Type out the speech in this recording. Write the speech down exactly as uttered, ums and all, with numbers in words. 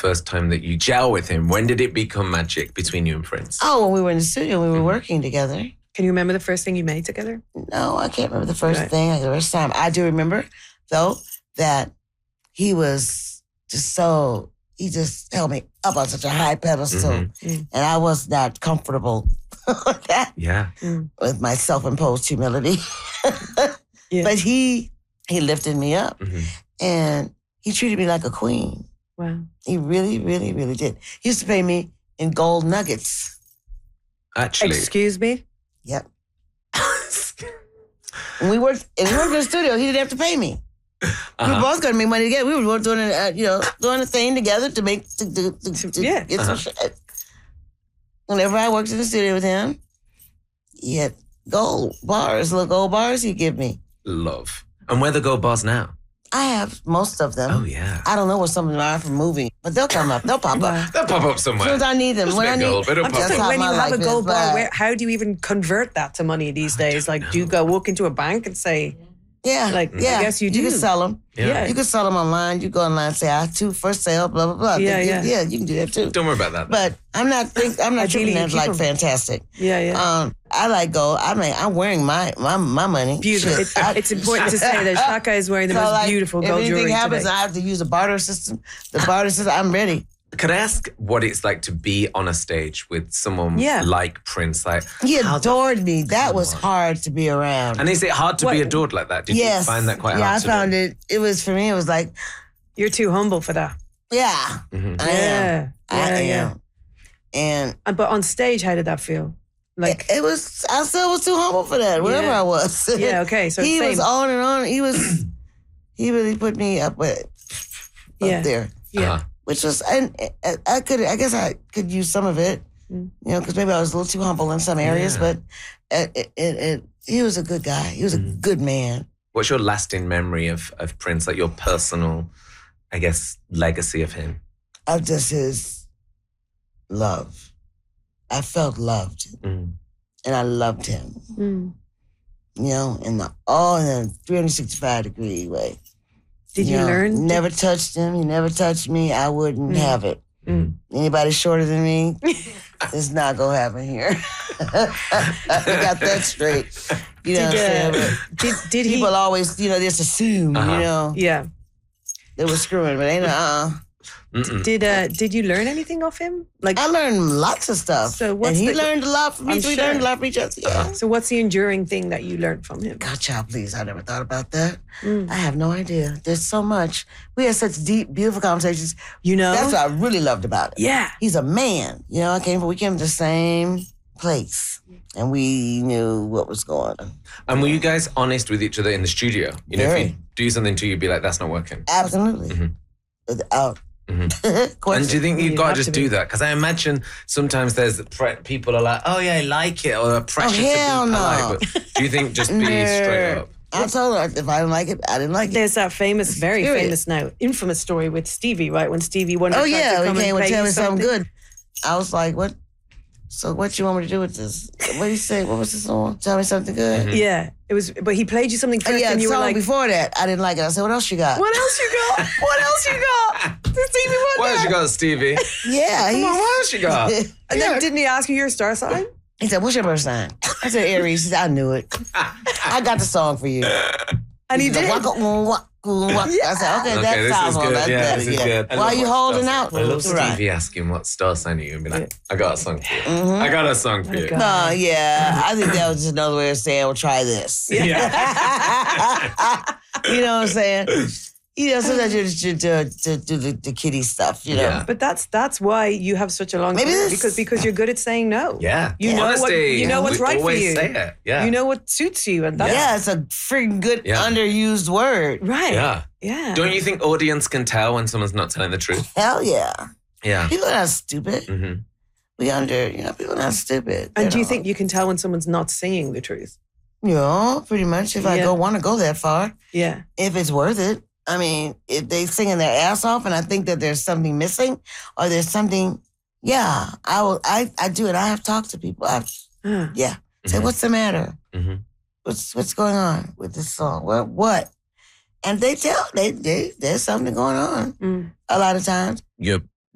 first time that you gel with him? When did it become magic between you and Prince? Oh, when we were in the studio, we were working together. Can you remember the first thing you made together? No, I can't remember the first Right. thing, the first time. I do remember, though, that he was just so, he just held me up on such a high pedestal. Mm-hmm. And I was not comfortable with that, Yeah. with my self-imposed humility. Yeah. But he, he lifted me up. Mm-hmm. And he treated me like a queen. Wow. He really, really, really did. He used to pay me in gold nuggets. Actually. Excuse me? Yep. When we worked, and we worked in the studio, he didn't have to pay me. We were Uh-huh. both going to make money together. We were both doing, a, uh, you know, doing a thing together to make, to, to, to, to Yeah. get Uh-huh. some shit. Whenever I worked in the studio with him, he had gold bars, little gold bars he'd give me. Love. And where the gold bars now? I have most of them. Oh, yeah. I don't know what some of them are from moving, but they'll come up. They'll pop up. They'll pop up As somewhere. soon as I need them. Just When a I bit need, gold, but it'll I'm pop just That's saying, how when my you have a life is, gold bar, but- where, how do you even convert that to money these days? Like, do you go walk into a bank and say, Yeah, Like, yeah. I guess you You do. can sell them. Yeah. You can sell them online. You go online and say, I have two for sale, blah, blah, blah. Yeah, You- yeah. Yeah, you can do that too. Don't worry about that. But I'm not think I'm not Ideally, treating you that keep like 'em. fantastic. yeah, yeah. Um, I like gold. I mean, I'm wearing my my, my money. Beautiful. Shit. It's, I- it's important to say that Shaka is wearing the So, most like, beautiful if gold anything jewelry happens, today. I have to use a barter system. The barter system, I'm ready. Could I ask what it's like to be on a stage with someone Yeah. like Prince? Like, He how the- adored me. That was on. hard to be around. And is it hard to be What- adored like that? Did yes. you find that quite yeah, hard I to found do? it. It was, for me, it was like, You're too humble for that. yeah, Mhm. I yeah. am. I yeah, am. yeah. And And, but on stage, how did that feel? Like, it, it was, I still was too humble for that, wherever Yeah. I was. yeah, okay. So he same. was on and on. He was, he really put me up with, up Yeah. there, yeah. Uh-huh. which was, and I, I could, I guess I could use some of it, Mm. you know, because maybe I was a little too humble in some areas, Yeah. but it, it, it, it, he was a good guy. He was a Mhm. good man. What's your lasting memory of, of Prince? Like your personal, I guess, legacy of him? Of just his love. I felt loved, Mm. and I loved him, Mm. you know, in the all in a three hundred sixty-five degree way. Did you know, learn? Never touched him. He never touched me. I wouldn't Mm. have it. Mm. Anybody shorter than me, it's not gonna happen here. We got that straight. You know what I'm saying? Did, uh, But did, did he? people always, you know, just assume, Uh-huh. you know, Yeah. they were screwing, but ain't no, uh. Mm-mm. Did uh? Did you learn anything off him? Like, I learned lots of stuff. So what's and he the- learned a lot from me. I'm so we sure. learned a lot from each other. Yeah. so what's the enduring thing that you learned from him? God, child, please. I never thought about that. Mm. I have no idea. There's so much. We had such deep, beautiful conversations. You know? That's what I really loved about it. Yeah. He's a man. You know, I came from, we came from the same place. And we knew what was going on. And were you guys honest with each other in the studio? You know, if Very. you do something to you, be like, that's not working. Absolutely. Mhm. Without Mhm. question. And do you think you've You got to have just to be. do that? Because I imagine sometimes there's pre- people are like, oh yeah, I like it, or a pressure to be hell no. polite. But do you think just be No. straight up? I told her if I didn't like it, I didn't like it. There's that famous, very Period. famous now, infamous story with Stevie, right? When Stevie Wonder Oh tried yeah, to we come came and and play tell you me something good. I was like, what? So what you want me to do with this? What do you say? What was the song? Tell me something good. Yeah, it was. But he played you something Oh, first, yeah, and the you were song like, before that, I didn't like it. I said, what else you got? "What else you got? What else you got?" Stevie Wonder. What else you got, Stevie? Yeah. Come on, what else you got? And then didn't he ask you your star sign? He said, what's your birth sign? I said, Aries. He said, I knew it. I got the song for you. And he said, did. "Waka, waka, waka." I said, okay, Okay, that this sounds is well. good. That's Yeah, better. this is yeah. good. I Why love are you what holding star out? sign- I love Right. Stevie asking what star sign are you and be like, I got a song for you. Mhm. I got a song for you. God. No, yeah. I think that was just another way of saying, well, try this. Yeah. You know what I'm saying? You know, sometimes you just you do, do, do the, the kiddie stuff, you know? Yeah. But that's that's why you have such a long Maybe career, this- because because you're good at saying no. Yeah. You know what- Honesty. you know what's We right for always you. say it. Yeah. You know what suits you, and that's Yeah, it's a freaking good Yeah. underused word. right. Yeah. Yeah. Don't you think audience can tell when someone's not telling the truth? Hell yeah. Yeah. People are not stupid. hmm We under, you know, people are not stupid. And do you know. think you can tell when someone's not saying the truth? Yeah, pretty much. If I Yeah. go want to go that far, Yeah. if it's worth it. I mean, if they singing their ass off and I think that there's something missing or there's something, yeah, I will. I, I do it. I have talked to people. I've, Huh. yeah. Say, Mhm. what's the matter? hmm What's what's going on with this song? What what? And they tell they they there's something going on Mm. a lot of times. Your